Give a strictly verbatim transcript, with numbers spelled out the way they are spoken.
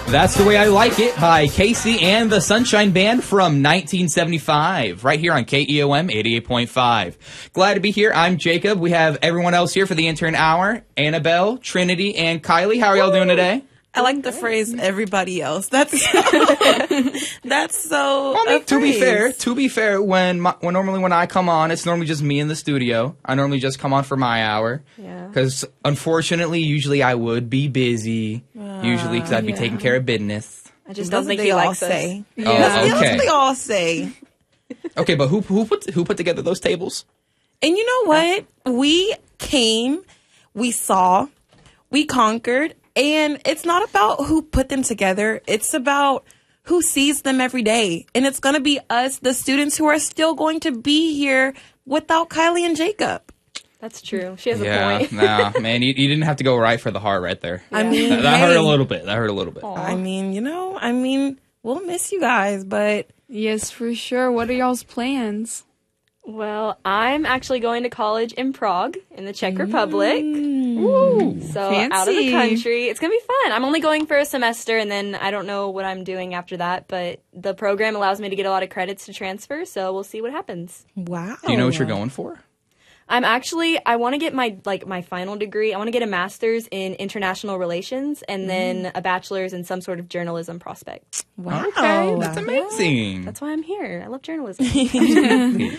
That's the Way I Like It by Casey and the Sunshine Band from nineteen seventy-five, right here on K E O M eighty-eight point five. Glad to be here. I'm Jacob. We have everyone else here for the intern hour. Annabelle, Trinity, and Kylie. How are y'all doing today? I like the phrase "everybody else." That's that's so. Well, I mean, a to be phrase. fair, to be fair, when my, when normally when I come on, it's normally just me in the studio. I normally just come on for my hour. Yeah. Because unfortunately, usually I would be busy. Uh, usually, because I'd be yeah. taking care of business. I just That's don't think what he they all likes us. say. Yeah. Oh, That's, that's okay. what they all say. Okay, but who who put who put together those tables? And you know what? We came, we saw, we conquered, and it's not about who put them together. It's about who sees them every day. And it's going to be us, the students who are still going to be here without Kylie and Jacob. That's true. She has Yeah, a point. nah, man, you, you didn't have to go right for the heart right there. I mean, That, that hey, hurt a little bit. That hurt a little bit. I mean, you know, I mean, we'll miss you guys, but Yes, for sure. What are y'all's plans? Well, I'm actually going to college in Prague, in the Czech Republic. Ooh. So out of the Fancy. country. It's going to be fun. I'm only going for a semester, and then I don't know what I'm doing after that. But the program allows me to get a lot of credits to transfer, so we'll see what happens. wow. Do you know what you're going for? I'm actually, I want to get my, like, my final degree. I want to get a master's in international relations and then a bachelor's in some sort of journalism prospect. Wow. Okay, that's amazing. That's why I'm here. I love journalism.